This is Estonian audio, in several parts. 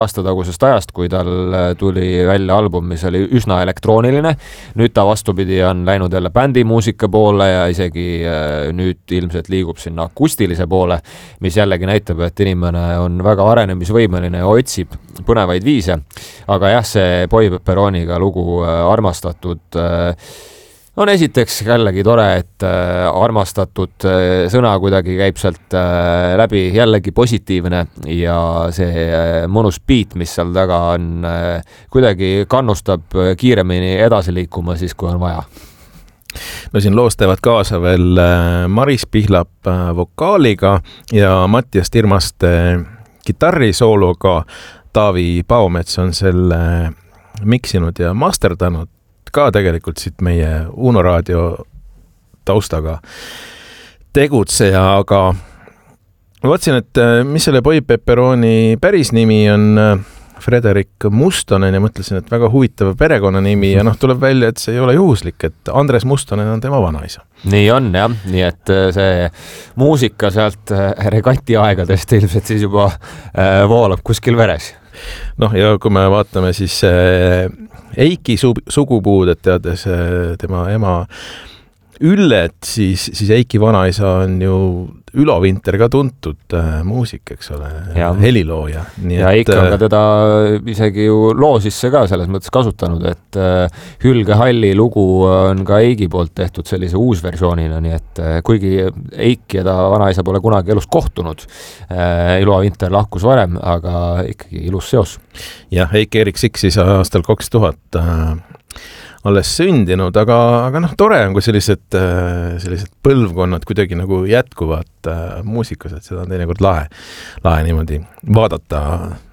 aastatagusest ajast, kui tal tuli välja album, mis oli üsna elektrooniline. Nüüd ta vastupidi on läinud jälle bändimuusika poole ja isegi nüüd ilmselt liigub sinna akustilise poole, mis jällegi näitab, et inimene on väga arenemisvõimeline ja otsib põnevaid viise. Aga jah, see Boy Pepperoniga lugu Armastatud on esiteks jällegi tore, et armastatud sõna kuidagi käib sealt läbi, jällegi positiivne ja see mõnus beat, mis seal taga on, kuidagi kannustab kiiremini edasi liikuma siis, kui on vaja. No siin loos teevad kaasa veel Maris Pihlap vokaaliga ja Mattias Tirmaste kitarrisoologa. Taavi Paomets on selle miksinud ja masterdanud ka tegelikult siit meie Uno Raadio taustaga tegutseja, aga vaatasin, et mis selle Boy Pepperoni päris nimi on Frederik Mustonen ja mõtlesin, et väga huvitav perekonnanimi ja tuleb välja, et see ei ole juhuslik, et Andres Mustonen on tema vanaisa. Nii on jah, nii et see muusika sealt regati aegadest ilmselt siis juba voolab kuskil veres. Ja kui me vaatame siis Eiki sugupuud, et teades tema ema Üllet, siis Eiki vanaisa on ju Ülo Vinter ka tuntud muusik, eks ole, helilooja. Ja Eik on ka teda isegi ju loo sisse ka selles mõttes kasutanud, et Hülge Halli lugu on ka Eiki poolt tehtud sellise uusversioonina, nii et kuigi Eik ja ta vanaisa pole kunagi elus kohtunud, Ülo Vinter lahkus varem, aga ikkagi ilus seos. Jah, Eik Erik Sik siis aastal 2000 alles sündinud, aga tore on, kui sellised põlvkonnad kuidagi nagu jätkuvad muusikas, et seda on teinekord lahe niimoodi vaadata,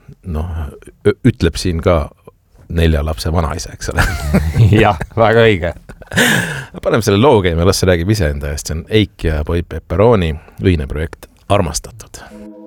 ütleb siin ka 4 lapse vanaisa, eks ole. Jah, väga õige. Paneme selle loo käima, las see räägib ise enda eest, see on Eik ja Boy Pepperoni ühine projekt Armastatud.